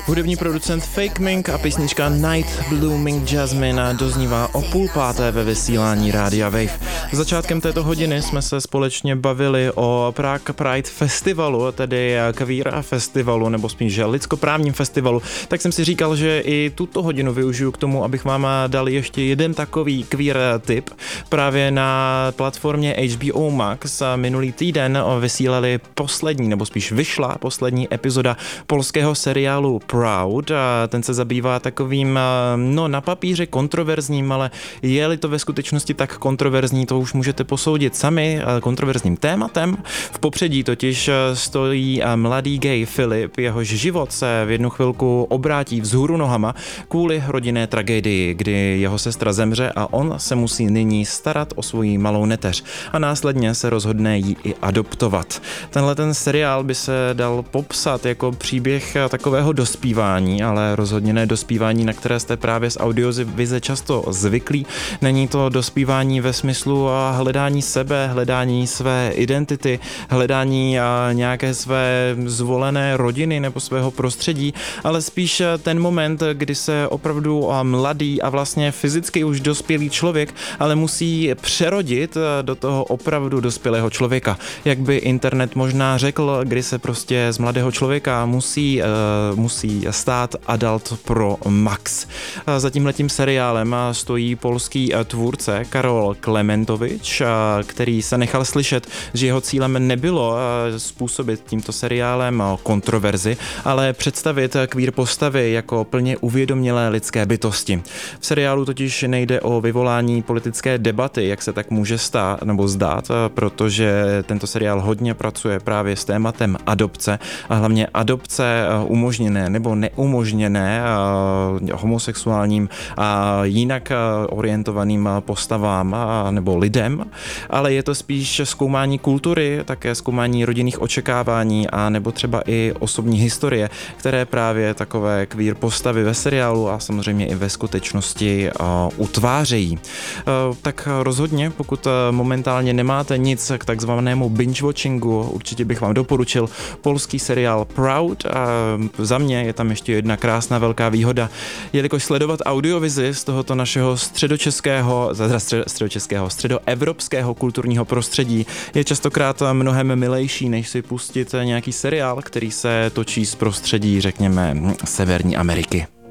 Hudební producent Fake Mink a písnička Night Blooming Jasmine doznívá o 4:30 ve vysílání Rádia Wave. Začátkem této hodiny jsme se společně bavili o Prague Pride festivalu, tedy queer festivalu, nebo spíš lidskoprávním festivalu. Tak jsem si říkal, že i tuto hodinu využiju k tomu, abych vám dal ještě jeden takový queer tip. Právě na platformě HBO Max minulý týden vysílali poslední, nebo spíš vyšla poslední epizoda polského seriálu Proud. A ten se zabývá takovým, na papíře kontroverzním, ale je-li to ve skutečnosti tak kontroverzní, to už můžete posoudit sami, kontroverzním tématem. V popředí totiž stojí mladý gay Filip, jehož život se v jednu chvilku obrátí vzhůru nohama kvůli rodinné tragédii, kdy jeho sestra zemře a on se musí nyní starat o svoji malou neteř a následně se rozhodne ji i adoptovat. Tenhle ten seriál by se dal popsat jako příběh takového dospívání, ale rozhodně ne dospívání, na které jste právě z audiovize často zvyklí. Není to dospívání ve smyslu hledání sebe, hledání své identity, hledání nějaké své zvolené rodiny nebo svého prostředí, ale spíš ten moment, kdy se opravdu mladý a vlastně fyzicky už dospělý člověk, ale musí přerodit do toho opravdu dospělého člověka. Jak by internet možná řekl, kdy se prostě z mladého člověka musí stát adult pro max. Za tímhletím seriálem stojí polský tvůrce Karol Klementovič, který se nechal slyšet, že jeho cílem nebylo způsobit tímto seriálem kontroverzi, ale představit queer postavy jako plně uvědomělé lidské bytosti. V seriálu totiž nejde o vyvolání politické debaty, jak se tak může stát nebo zdát, protože tento seriál hodně pracuje právě s tématem adopce a hlavně adopce umožněné nebo neumožněné homosexuálním a jinak orientovaným postavám nebo lidem, ale je to spíš zkoumání kultury, také zkoumání rodinných očekávání a nebo třeba i osobní historie, které právě takové queer postavy ve seriálu a samozřejmě i ve skutečnosti utvářejí. Tak rozhodně, pokud momentálně nemáte nic k takzvanému binge-watchingu, určitě bych vám doporučil polský seriál Proud. Za mě je tam ještě jedna krásná velká výhoda, jelikož sledovat audiovizi z tohoto našeho středoevropského kulturního prostředí je častokrát mnohem milejší, než si pustit nějaký seriál, který se točí z prostředí, řekněme, Severní Ameriky.